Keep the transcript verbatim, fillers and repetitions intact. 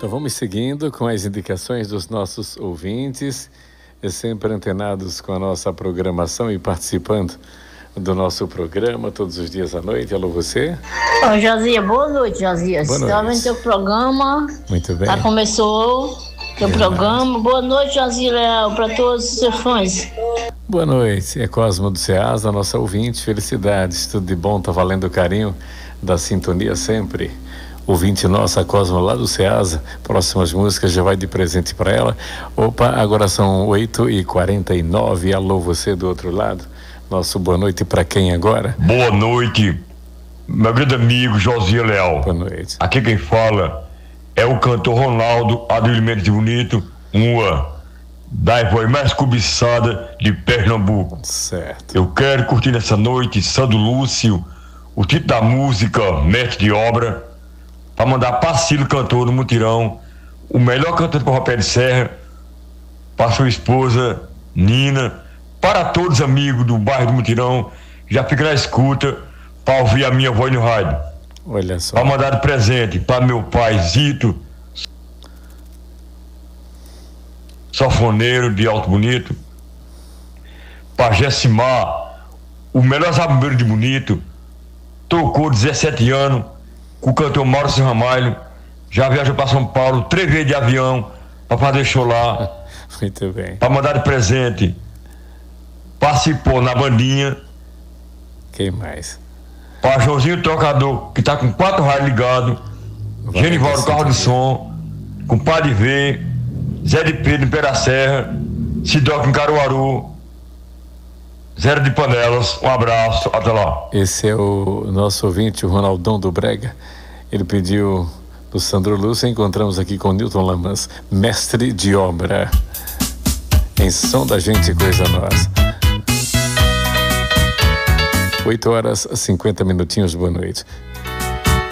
Então vamos seguindo com as indicações dos nossos ouvintes, sempre antenados com a nossa programação e participando do nosso programa todos os dias à noite. Alô, você? Ô, Josias, boa noite, Josias. Boa noite. Estava em teu programa. Muito bem. Já começou teu É programa. Boa noite, Josias Leal, para todos os seus fãs. Boa noite, é Cosmo do Ceasa, nossa ouvinte. Felicidades, tudo de bom, tá valendo o carinho da sintonia sempre. Ouvinte nossa, Cosmo, lá do Ceasa. Próximas músicas já vai de presente para ela. Opa, agora são oito e quarenta e nove. Alô, você do outro lado. Nosso boa noite para quem agora? Boa noite, meu grande amigo Josias Leal. Boa noite. Aqui quem fala é o cantor Ronaldo Adilmento de Bonito, uma das voz mais cobiçada de Pernambuco. Certo. Eu quero curtir nessa noite Sandro Lúcio, o título da música Mestre de Obra, para mandar para Cílio, cantor do Mutirão, o melhor cantor de Corrupé de Serra, para sua esposa Nina, para todos os amigos do bairro do Mutirão. Já fica na escuta para ouvir a minha voz no rádio. Olha só. Para mandar de presente para meu pai Zito, sanfoneiro de Alto Bonito, para Gessimar, o melhor zabumbeiro de Bonito, tocou dezessete anos com o cantor Maurício Ramalho, já viajou para São Paulo três vezes de avião para fazer show lá. Muito bem. Para mandar de presente, participou na bandinha. Quem mais? Para Joãozinho Trocador, que tá com quatro rádios ligados, Genivaldo Carro de Som, com Padre V, Zé de Pedro em Pé da Serra, Sidoca em Caruaru, Zero de Panelas. Um abraço, até lá. Esse é o nosso ouvinte, o Ronaldão do Brega. Ele pediu do Sandro Lúcio. Encontramos aqui com Newton Lamas, mestre de obra. Em som da gente, coisa nossa. oito horas e cinquenta minutinhos, boa noite.